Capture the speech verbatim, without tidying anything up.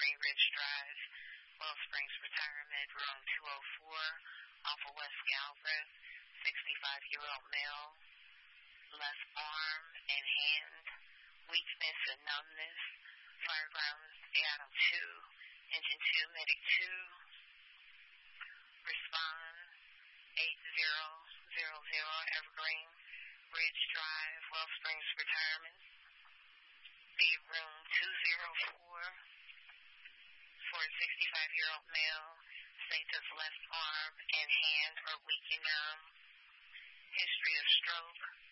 Evergreen Ridge Drive, Wells Springs Retirement, room two oh four, off of West Galbraith, sixty-five-year-old male, left arm and hand, weakness and numbness, fireground Seattle two, engine two, medic two, respond eight zero zero zero, Evergreen Ridge Drive, Wells Springs Retirement, be room two oh four, for a sixty-five-year-old male, states his left arm and hand are weak and numb, history of stroke,